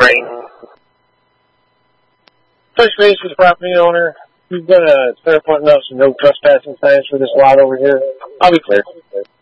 Right. Touch base with the property owner. He's going to start putting up some no trespassing signs for this lot over here. I'll be clear.